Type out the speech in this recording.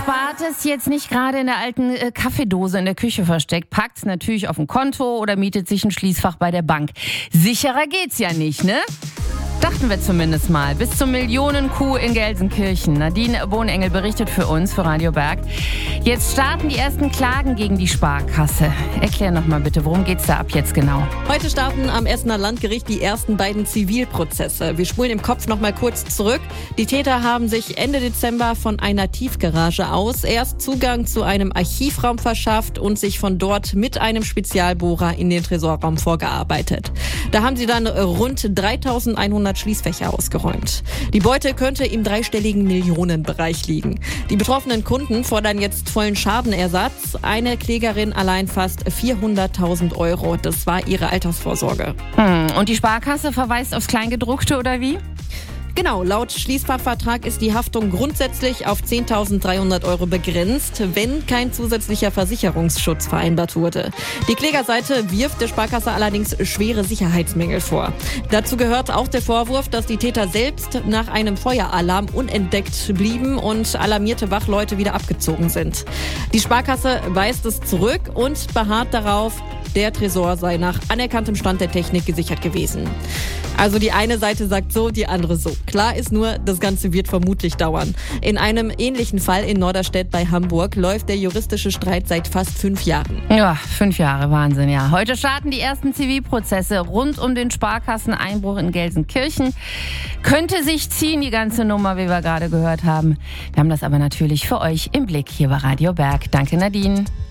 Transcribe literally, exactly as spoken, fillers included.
spart es jetzt nicht gerade in der alten äh, Kaffeedose in der Küche versteckt, packt es natürlich auf ein Konto oder mietet sich ein Schließfach bei der Bank. Sicherer geht's ja nicht, ne? Dachten wir zumindest mal. Bis zum Millionen-Coup in Gelsenkirchen. Nadine Bohnengel berichtet für uns, für Radio Berg. Jetzt starten die ersten Klagen gegen die Sparkasse. Erklär noch mal bitte, worum geht's da ab jetzt genau? Heute starten am Essener Landgericht die ersten beiden Zivilprozesse. Wir spulen im Kopf noch mal kurz zurück. Die Täter haben sich Ende Dezember von einer Tiefgarage aus erst Zugang zu einem Archivraum verschafft und sich von dort mit einem Spezialbohrer in den Tresorraum vorgearbeitet. Da haben sie dann rund dreitausendeinhundert Schließfächer ausgeräumt. Die Beute könnte im dreistelligen Millionenbereich liegen. Die betroffenen Kunden fordern jetzt vollen Schadenersatz. Eine Klägerin allein fast vierhunderttausend Euro. Das war ihre Altersvorsorge. Hm, und die Sparkasse verweist aufs Kleingedruckte oder wie? Genau, laut Schließfachvertrag ist die Haftung grundsätzlich auf zehntausenddreihundert Euro begrenzt, wenn kein zusätzlicher Versicherungsschutz vereinbart wurde. Die Klägerseite wirft der Sparkasse allerdings schwere Sicherheitsmängel vor. Dazu gehört auch der Vorwurf, dass die Täter selbst nach einem Feueralarm unentdeckt blieben und alarmierte Wachleute wieder abgezogen sind. Die Sparkasse weist es zurück und beharrt darauf, der Tresor sei nach anerkanntem Stand der Technik gesichert gewesen. Also die eine Seite sagt so, die andere so. Klar ist nur, das Ganze wird vermutlich dauern. In einem ähnlichen Fall in Norderstedt bei Hamburg läuft der juristische Streit seit fast fünf Jahren. Ja, fünf Jahre, Wahnsinn, ja. Heute starten die ersten Zivilprozesse rund um den Sparkasseneinbruch in Gelsenkirchen. Könnte sich ziehen, die ganze Nummer, wie wir gerade gehört haben. Wir haben das aber natürlich für euch im Blick hier bei Radio Berg. Danke, Nadine.